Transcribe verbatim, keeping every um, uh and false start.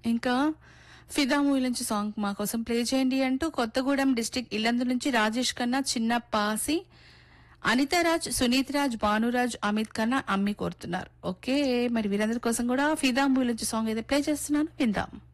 ఇంకా ఫిదా మూవీ నుంచి సాంగ్ మా కోసం ప్లే చేయండి అంటూ కొత్తగూడెం డిస్టిక్ ఇల్లందు నుంచి రాజేష్ ఖన్నా, చిన్న పాసి, అనితారాజ్, సునీత్ రాజ్, భానురాజ్, అమిత్ ఖన్నా, అమ్మి కోరుతున్నారు. ఓకే, మరి వీరందరి కోసం కూడా ఫిదా మూవీ నుంచి సాంగ్ అయితే ప్లే చేస్తున్నాను, విందాం.